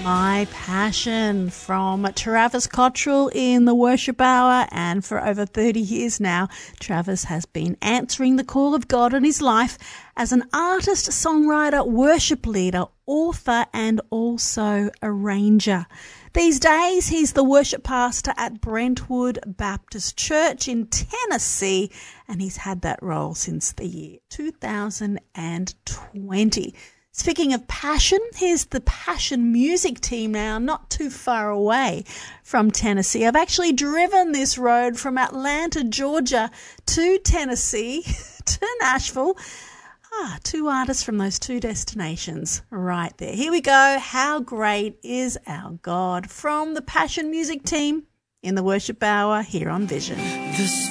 My Passion from Travis Cottrell in the Worship Hour, and for over 30 years now, Travis has been answering the call of God in his life as an artist, songwriter, worship leader, author, and also arranger. These days, he's the worship pastor at Brentwood Baptist Church in Tennessee, and he's had that role since the year 2020. Speaking of passion, here's the Passion Music Team now, not too far away from Tennessee. I've actually driven this road from Atlanta, Georgia to Tennessee, to Nashville. Two artists from those two destinations right there. Here we go. How great is our God? From the Passion Music Team in the Worship Hour here on Vision.